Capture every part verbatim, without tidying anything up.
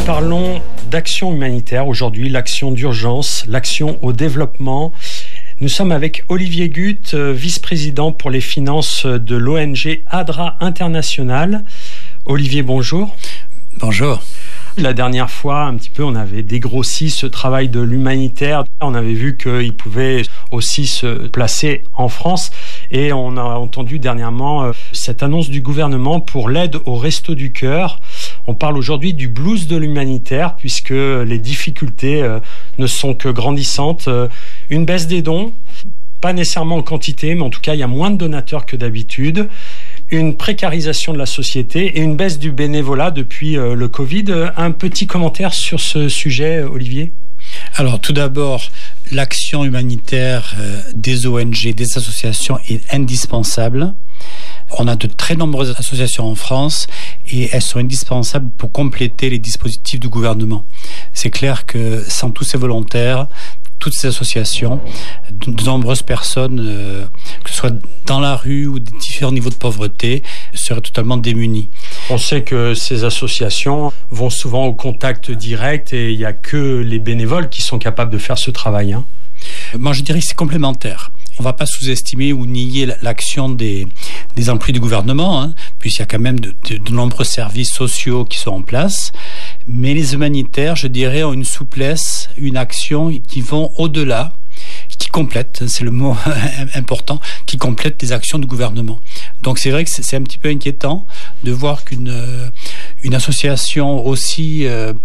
parlons d'action humanitaire aujourd'hui, l'action d'urgence, l'action au développement. Nous sommes avec Olivier Guth, vice-président pour les finances de l'O N G ADRA International. Olivier, bonjour. Bonjour. La dernière fois, un petit peu, on avait dégrossi ce travail de l'humanitaire. On avait vu qu'il pouvait aussi se placer en France. Et on a entendu dernièrement cette annonce du gouvernement pour l'aide aux Restos du Cœur. On parle aujourd'hui du blues de l'humanitaire, puisque les difficultés ne sont que grandissantes. Une baisse des dons, pas nécessairement en quantité, mais en tout cas, il y a moins de donateurs que d'habitude. Une précarisation de la société et une baisse du bénévolat depuis euh, le Covid. Un petit commentaire sur ce sujet, Olivier ? Alors, tout d'abord, l'action humanitaire euh, des O N G, des associations est indispensable. On a de très nombreuses associations en France et elles sont indispensables pour compléter les dispositifs du gouvernement. C'est clair que sans tous ces volontaires, toutes ces associations, de nombreuses personnes, euh, que ce soit dans la rue ou des différents niveaux de pauvreté, seraient totalement démunies. On sait que ces associations vont souvent au contact direct et il n'y a que les bénévoles qui sont capables de faire ce travail. Hein. Moi, je dirais que c'est complémentaire. On ne va pas sous-estimer ou nier l'action des, des employés du gouvernement, hein, puisqu'il y a quand même de, de, de nombreux services sociaux qui sont en place. Mais les humanitaires, je dirais, ont une souplesse, une action qui vont au-delà, qui complètent, c'est le mot important, qui complètent les actions du gouvernement. Donc c'est vrai que c'est un petit peu inquiétant de voir qu'une une association aussi euh,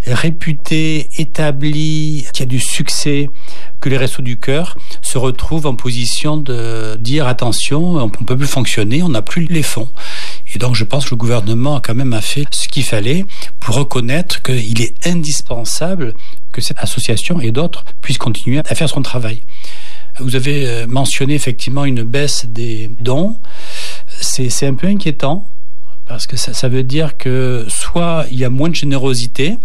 réputée, établie, qui a du succès que les Restos du Cœur, se retrouve en position de dire attention, on ne peut plus fonctionner, on n'a plus les fonds. Et donc je pense que le gouvernement a quand même fait ce qu'il fallait pour reconnaître qu'il est indispensable que cette association et d'autres puissent continuer à faire son travail. Vous avez mentionné effectivement une baisse des dons. C'est, c'est un peu inquiétant parce que ça, ça veut dire que soit il y a moins de générosité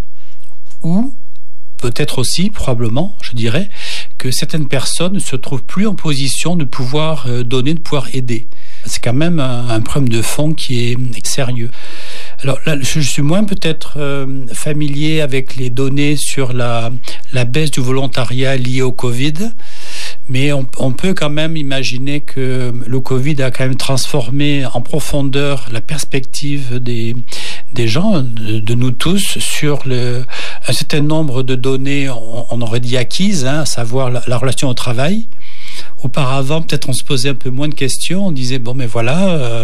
ou peut-être aussi, probablement, je dirais, que certaines personnes ne se trouvent plus en position de pouvoir donner, de pouvoir aider. C'est quand même un, un problème de fond qui est sérieux. Alors là, je suis moins peut-être euh, familier avec les données sur la, la baisse du volontariat lié au Covid, mais on, on peut quand même imaginer que le Covid a quand même transformé en profondeur la perspective des, des gens, de, de nous tous, sur le, un certain nombre de données, on, on aurait dit acquises, hein, à savoir la, la relation au travail. Auparavant, peut-être on se posait un peu moins de questions, on disait, bon, mais voilà... Euh,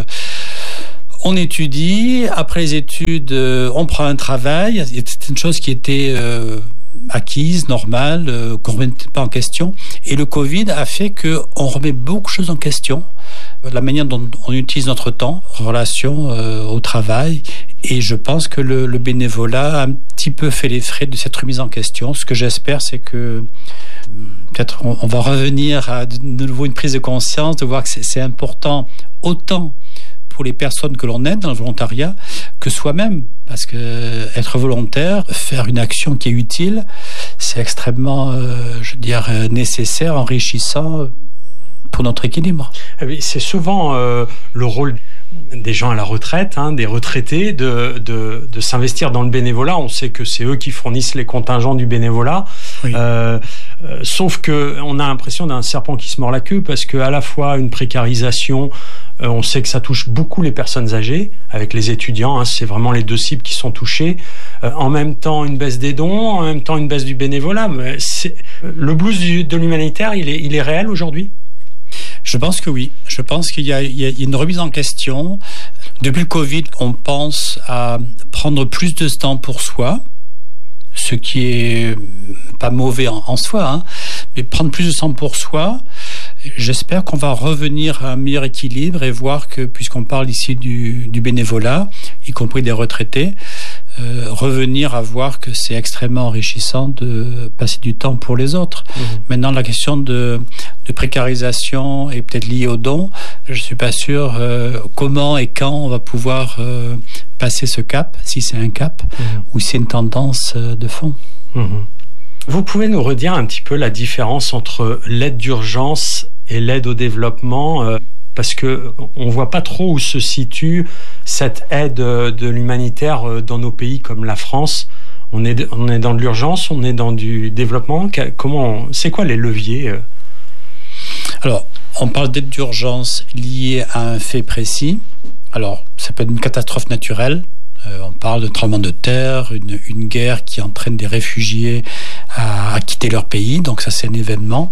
On étudie, après les études, euh, on prend un travail. Il y a certaines choses qui étaient euh, acquises, normales, euh, qu'on ne remettait pas en question. Et le Covid a fait qu'on remet beaucoup de choses en question. La manière dont on utilise notre temps en relation euh, au travail. Et je pense que le, le bénévolat a un petit peu fait les frais de cette remise en question. Ce que j'espère, c'est que peut-être on, on va revenir à de nouveau une prise de conscience, de voir que c'est, c'est important autant pour les personnes que l'on aide dans le volontariat que soi-même, parce que être volontaire, faire une action qui est utile, c'est extrêmement, euh, je veux dire, nécessaire, enrichissant pour notre équilibre. C'est souvent euh, le rôle des gens à la retraite, hein, des retraités, de, de, de s'investir dans le bénévolat. On sait que c'est eux qui fournissent les contingents du bénévolat. Oui. Euh, euh, sauf qu'on a l'impression d'un serpent qui se mord la queue, parce qu'à la fois une précarisation, euh, on sait que ça touche beaucoup les personnes âgées, avec les étudiants, hein, c'est vraiment les deux cibles qui sont touchées. Euh, en même temps, une baisse des dons, en même temps, une baisse du bénévolat. Mais c'est, le blues du, de l'humanitaire, il est, il est réel aujourd'hui ? Je pense que oui. Je pense qu'il y a, il y a une remise en question. Depuis le Covid, on pense à prendre plus de temps pour soi, ce qui est pas mauvais en, en soi, hein, mais prendre plus de temps pour soi. J'espère qu'on va revenir à un meilleur équilibre et voir que, puisqu'on parle ici du, du bénévolat, y compris des retraités, euh, revenir à voir que c'est extrêmement enrichissant de passer du temps pour les autres. Mmh. Maintenant, la question de, de précarisation est peut-être liée aux dons. Je ne suis pas sûr euh, comment et quand on va pouvoir euh, passer ce cap, si c'est un cap, mmh. ou si c'est une tendance euh, de fond. Mmh. Vous pouvez nous redire un petit peu la différence entre l'aide d'urgence et l'aide au développement, euh, parce que on voit pas trop où se situe cette aide de l'humanitaire dans nos pays comme la France. On est, on est dans de l'urgence, on est dans du développement. Comment, c'est quoi les leviers? Alors, on parle d'aide d'urgence liée à un fait précis. Alors, ça peut être une catastrophe naturelle. Euh, on parle de tremblement de terre, une, une guerre qui entraîne des réfugiés à, à quitter leur pays. Donc ça, c'est un événement.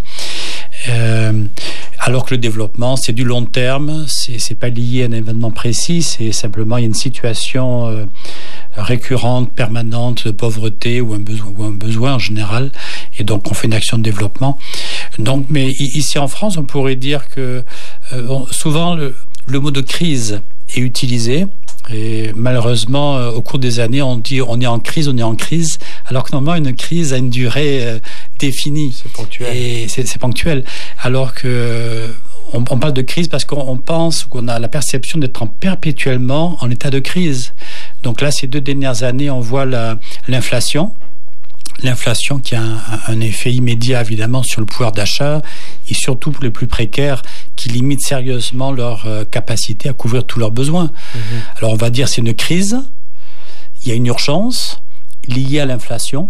Euh, alors que le développement, c'est du long terme. C'est, c'est pas lié à un événement précis. C'est simplement, il y a une situation euh, récurrente, permanente de pauvreté ou un besoin, ou un besoin en général. Et donc, on fait une action de développement. Donc, mais ici en France, on pourrait dire que euh, bon, souvent, le, le mot de crise est utilisé. Et malheureusement, euh, au cours des années, on dit on est en crise, on est en crise, alors que normalement une crise a une durée euh, définie. C'est ponctuel. Et c'est, c'est ponctuel. Alors que euh, on, on parle de crise parce qu'on on pense qu'on a la perception d'être en perpétuellement en état de crise. Donc là, ces deux dernières années, on voit la, l'inflation. L'inflation qui a un, un effet immédiat évidemment sur le pouvoir d'achat et surtout pour les plus précaires qui limite sérieusement leur euh, capacité à couvrir tous leurs besoins. Mmh. Alors on va dire c'est une crise, il y a une urgence liée à l'inflation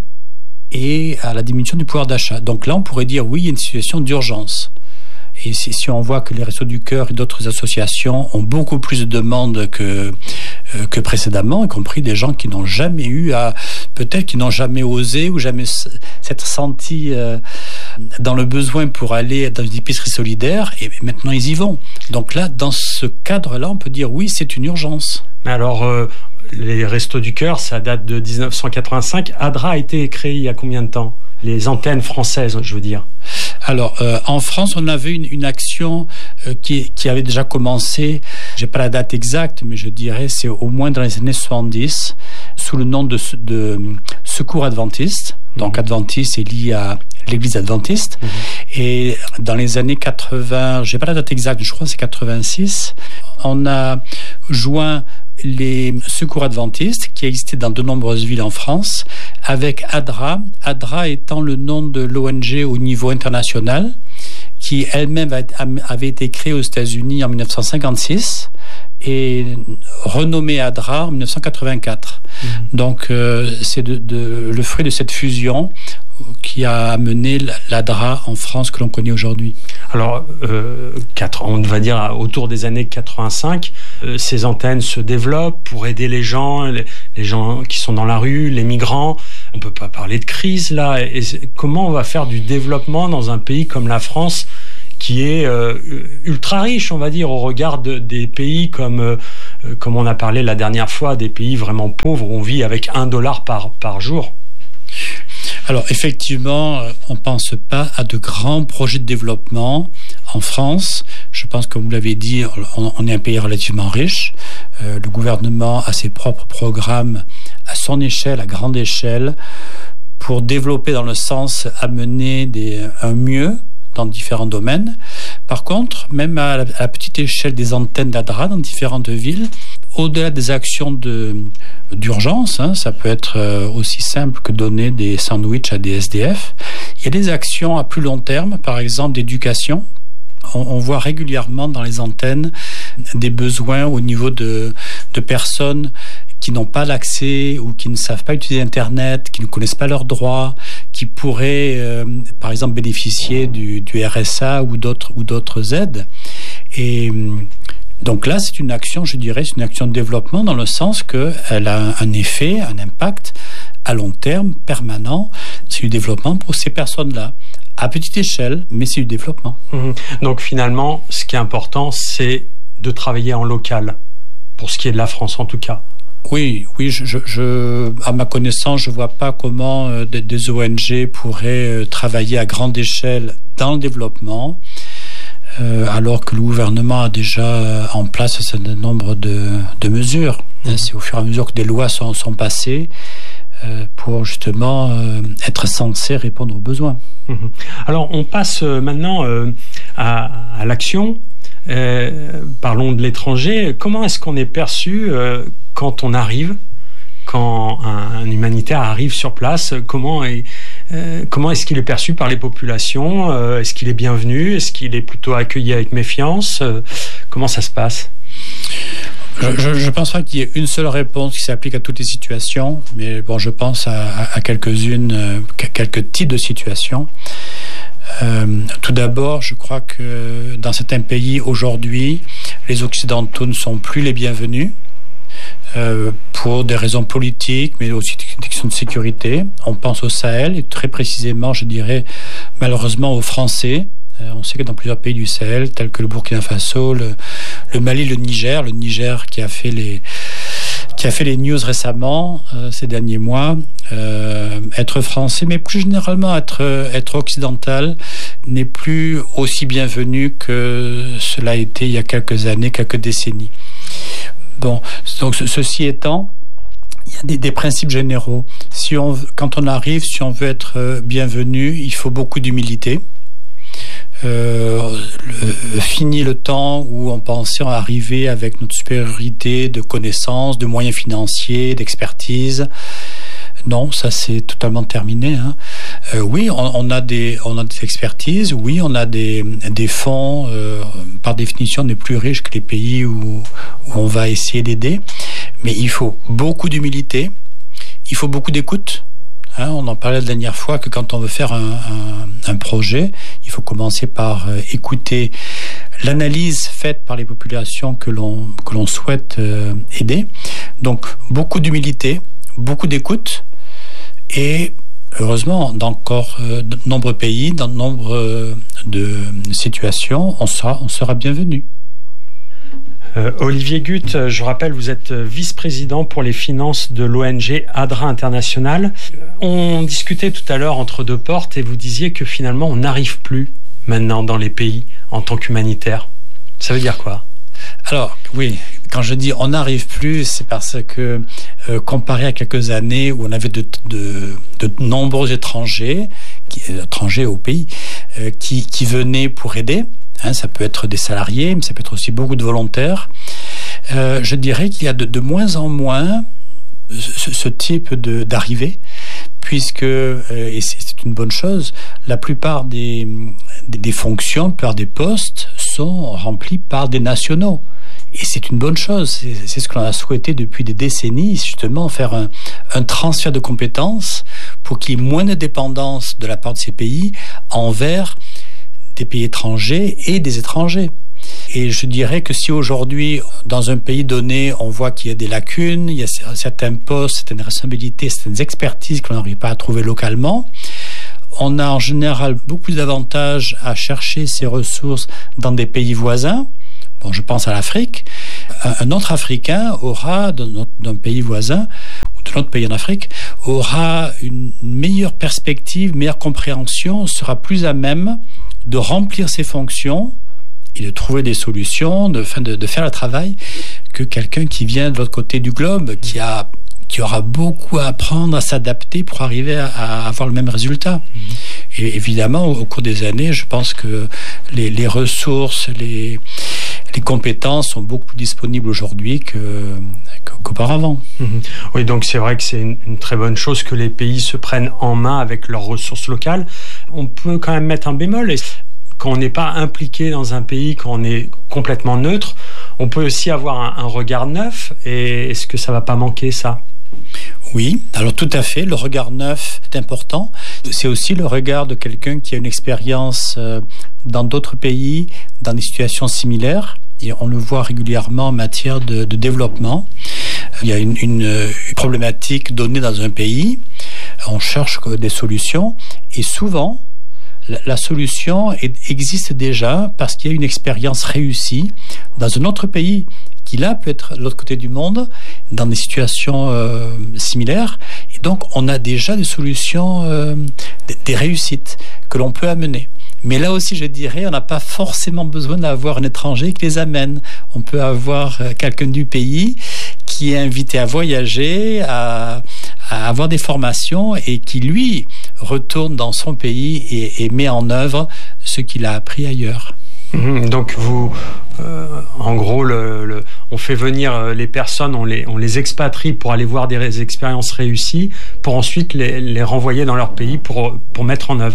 et à la diminution du pouvoir d'achat. Donc là on pourrait dire oui, il y a une situation d'urgence. Et si, si on voit que les Restos du Cœur et d'autres associations ont beaucoup plus de demandes que, euh, que précédemment, y compris des gens qui n'ont jamais eu à, peut-être qui n'ont jamais osé ou jamais s'être sentis euh, dans le besoin pour aller dans une épicerie solidaire, et maintenant ils y vont. Donc là, dans ce cadre-là, on peut dire oui, c'est une urgence. Mais alors, euh, les Restos du Cœur, ça date de dix-neuf cent quatre-vingt-cinq. ADRA a été créé il y a combien de temps? Les antennes françaises, je veux dire. Alors, euh, en France, on avait une, une action euh, qui, qui avait déjà commencé, j'ai pas la date exacte, mais je dirais c'est au moins dans les années soixante-dix, sous le nom de, de Secours Adventiste. Donc, mmh. Adventiste est lié à l'Église adventiste. Mmh. Et dans les années quatre-vingts, j'ai pas la date exacte, je crois que c'est quatre-vingt-six, on a joint les secours adventistes qui existaient dans de nombreuses villes en France avec ADRA, ADRA étant le nom de l'O N G au niveau international qui elle-même avait été créée aux États-Unis en dix-neuf cent cinquante-six et renommée ADRA en dix-neuf cent quatre-vingt-quatre. Mmh. Donc euh, c'est de, de, le fruit de cette fusion qui a amené l'ADRA en France que l'on connaît aujourd'hui. Alors, euh, quatre, on va dire autour des années quatre-vingt-cinq, euh, ces antennes se développent pour aider les gens, les, les gens qui sont dans la rue, les migrants. On ne peut pas parler de crise là. Et, et comment on va faire du développement dans un pays comme la France qui est euh, ultra riche, on va dire, au regard de, des pays comme, euh, comme on a parlé la dernière fois, des pays vraiment pauvres où on vit avec un dollar par, par jour? Alors effectivement, on ne pense pas à de grands projets de développement en France. Je pense, comme vous l'avez dit, on est un pays relativement riche. Euh, le gouvernement a ses propres programmes à son échelle, à grande échelle, pour développer dans le sens amener des, un mieux dans différents domaines. Par contre, même à la, à la petite échelle des antennes d'ADRA dans différentes villes, au-delà des actions de, d'urgence, hein, ça peut être euh, aussi simple que donner des sandwichs à des S D F. Il y a des actions à plus long terme, par exemple d'éducation. On, on voit régulièrement dans les antennes des besoins au niveau de, de personnes qui n'ont pas l'accès ou qui ne savent pas utiliser Internet, qui ne connaissent pas leurs droits, qui pourraient, euh, par exemple, bénéficier du, du R S A ou d'autres, ou d'autres aides. Et donc là, c'est une action, je dirais, c'est une action de développement dans le sens qu'elle a un effet, un impact à long terme, permanent. C'est du développement pour ces personnes-là. À petite échelle, mais c'est du développement. Mmh. Donc finalement, ce qui est important, c'est de travailler en local, pour ce qui est de la France en tout cas. Oui, oui. Je, je, à ma connaissance, je ne vois pas comment euh, des, des O N G pourraient euh, travailler à grande échelle dans le développement, euh, alors que le gouvernement a déjà euh, en place un certain nombre de, de mesures. Mmh. Hein, c'est au fur et à mesure que des lois sont, sont passées euh, pour justement euh, être censées répondre aux besoins. Mmh. Alors, on passe maintenant euh, à, à l'action. Euh, parlons de l'étranger. Comment est-ce qu'on est perçu euh, quand on arrive, quand un, un humanitaire arrive sur place? Comment est, euh, comment est-ce qu'il est perçu par les populations? euh, Est-ce qu'il est bienvenu? Est-ce qu'il est plutôt accueilli avec méfiance? euh, Comment ça se passe? Je, je pense pas qu'il y ait une seule réponse qui s'applique à toutes les situations, mais bon, je pense à, à, à quelques-unes, euh, quelques types de situations. Euh, tout d'abord, je crois que dans certains pays aujourd'hui, les Occidentaux ne sont plus les bienvenus euh, pour des raisons politiques, mais aussi des questions de sécurité. On pense au Sahel et très précisément, je dirais, malheureusement aux Français. Euh, on sait que dans plusieurs pays du Sahel, tels que le Burkina Faso, le, le Mali, le Niger, le Niger qui a fait les qui a fait les news récemment, euh, ces derniers mois, euh, être français, mais plus généralement être, être occidental, n'est plus aussi bienvenu que cela a été il y a quelques années, quelques décennies. Bon, donc ceci étant, il y a des, des principes généraux. Si on, quand on arrive, si on veut être bienvenu, il faut beaucoup d'humilité. Euh, le, fini le temps où on pensait arriver avec notre supériorité de connaissances, de moyens financiers, d'expertise. Non, ça c'est totalement terminé. Hein. Euh, oui, on, on a des, on a des expertises. Oui, on a des, des fonds. Euh, par définition, on est plus riche que les pays où, où on va essayer d'aider. Mais il faut beaucoup d'humilité. Il faut beaucoup d'écoute. Hein, on en parlait la dernière fois que quand on veut faire un, un, un projet, il faut commencer par euh, écouter l'analyse faite par les populations que l'on, que l'on souhaite euh, aider. Donc, beaucoup d'humilité, beaucoup d'écoute et heureusement, dans encore euh, de nombreux pays, dans de nombreuses de situations, on sera, on sera bienvenu. Euh, Olivier Guth, je rappelle, vous êtes vice-président pour les finances de l'O N G ADRA International. On discutait tout à l'heure entre deux portes et vous disiez que finalement on n'arrive plus maintenant dans les pays en tant qu'humanitaire. Ça veut dire quoi ? Alors, oui, quand je dis on n'arrive plus, c'est parce que euh, comparé à quelques années où on avait de, de, de nombreux étrangers, qui, étrangers au pays, euh, qui, qui venaient pour aider, hein, ça peut être des salariés, mais ça peut être aussi beaucoup de volontaires, euh, je dirais qu'il y a de, de moins en moins ce, ce type de, d'arrivée, puisque, euh, et c'est, c'est une bonne chose, la plupart des, des, des fonctions, la plupart des postes sont remplis par des nationaux. Et c'est une bonne chose, c'est, c'est ce que l'on a souhaité depuis des décennies, justement faire un, un transfert de compétences pour qu'il y ait moins de dépendance de la part de ces pays envers des pays étrangers et des étrangers. Et je dirais que si aujourd'hui, dans un pays donné, on voit qu'il y a des lacunes, il y a certains postes, certaines responsabilités, certaines expertises qu'on n'arrive pas à trouver localement, on a en général beaucoup plus d'avantages à chercher ces ressources dans des pays voisins. Bon, je pense à l'Afrique. Un autre Africain aura, d'un pays voisin, ou de notre pays en Afrique, aura une meilleure perspective, une meilleure compréhension, sera plus à même de remplir ses fonctions et de trouver des solutions, de, de, de faire le travail, que quelqu'un qui vient de l'autre côté du globe, qui a qui aura beaucoup à apprendre, à s'adapter pour arriver à, à avoir le même résultat. Mmh. Et évidemment, au, au cours des années, je pense que les, les ressources, les, les compétences sont beaucoup plus disponibles aujourd'hui que, qu'auparavant. Mmh. Oui, donc c'est vrai que c'est une, une très bonne chose que les pays se prennent en main avec leurs ressources locales. On peut quand même mettre un bémol. Et quand on n'est pas impliqué dans un pays, quand on est complètement neutre, on peut aussi avoir un, un regard neuf. Et est-ce que ça ne va pas manquer, ça ? Oui, alors tout à fait, le regard neuf est important. C'est aussi le regard de quelqu'un qui a une expérience dans d'autres pays, dans des situations similaires. Et on le voit régulièrement en matière de, de développement. Il y a une, une problématique donnée dans un pays, on cherche des solutions et souvent, la solution existe déjà parce qu'il y a une expérience réussie dans un autre pays qui là peut être de l'autre côté du monde dans des situations euh, similaires et donc on a déjà des solutions, euh, des, des réussites que l'on peut amener. Mais là aussi, je dirais, on n'a pas forcément besoin d'avoir un étranger qui les amène. On peut avoir quelqu'un du pays qui est invité à voyager, à, à avoir des formations et qui, lui, retourne dans son pays et, et met en œuvre ce qu'il a appris ailleurs. Mmh, donc, vous, euh, en gros, le, le, on fait venir les personnes, on les, on les expatrie pour aller voir des expériences réussies, pour ensuite les, les renvoyer dans leur pays pour, pour mettre en œuvre.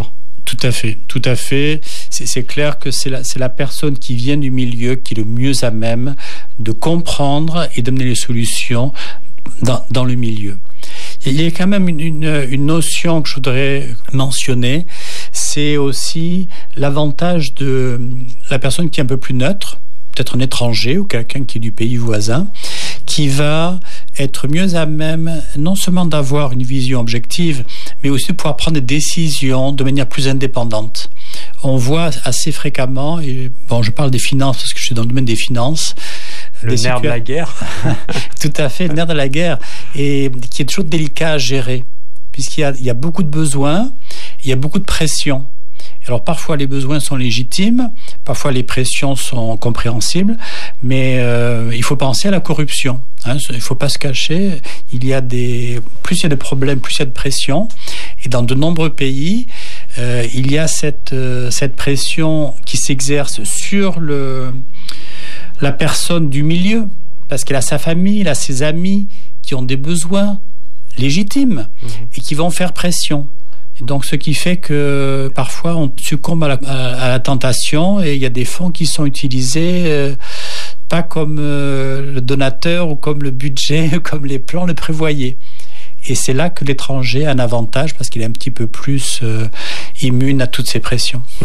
Tout à fait, tout à fait. C'est, c'est clair que c'est la, c'est la personne qui vient du milieu qui est le mieux à même de comprendre et d'amener les solutions dans, dans le milieu. Il y a quand même une, une, une notion que je voudrais mentionner, c'est aussi l'avantage de la personne qui est un peu plus neutre, peut-être un étranger ou quelqu'un qui est du pays voisin, qui va être mieux à même non seulement d'avoir une vision objective, mais aussi de pouvoir prendre des décisions de manière plus indépendante. On voit assez fréquemment, et bon, je parle des finances parce que je suis dans le domaine des finances, le nerf situa- de la guerre. Tout à fait, le nerf de la guerre, et qui est toujours délicat à gérer, puisqu'il y a, il y a beaucoup de besoins, il y a beaucoup de pression. Alors parfois les besoins sont légitimes, parfois les pressions sont compréhensibles, mais euh, il faut penser à la corruption. Hein, il ne faut pas se cacher. Il y a des plus il y a de problèmes, plus il y a de pression. Et dans de nombreux pays, euh, il y a cette euh, cette pression qui s'exerce sur le la personne du milieu, parce qu'elle a sa famille, elle a ses amis qui ont des besoins légitimes mmh. et qui vont faire pression. Donc, ce qui fait que parfois on succombe à la, à, à la tentation et il y a des fonds qui sont utilisés euh, pas comme euh, le donateur ou comme le budget, comme les plans le prévoyaient. Et c'est là que l'étranger a un avantage parce qu'il est un petit peu plus euh, immune à toutes ces pressions. Mmh.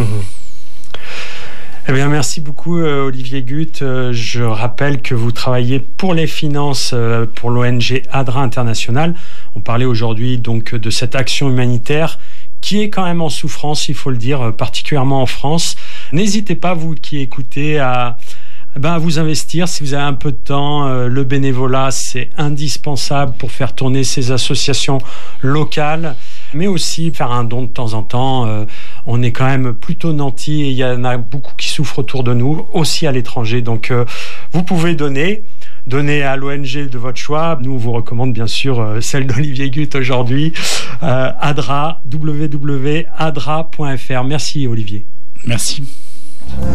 Eh bien, merci beaucoup, euh, Olivier Gut. Euh, je rappelle que vous travaillez pour les finances euh, pour l'O N G ADRA International. On parlait aujourd'hui donc de cette action humanitaire qui est quand même en souffrance, il faut le dire, particulièrement en France. N'hésitez pas, vous qui écoutez, à, ben, à vous investir si vous avez un peu de temps. Euh, le bénévolat, c'est indispensable pour faire tourner ces associations locales, mais aussi faire un don de temps en temps. Euh, on est quand même plutôt nantis et il y en a beaucoup qui souffrent autour de nous, aussi à l'étranger. Donc, euh, vous pouvez donner. Donner à l'O N G de votre choix. Nous, on vous recommande bien sûr euh, celle d'Olivier Gut aujourd'hui. Euh, ADRA, w w w point adra point f r. Merci Olivier. Merci.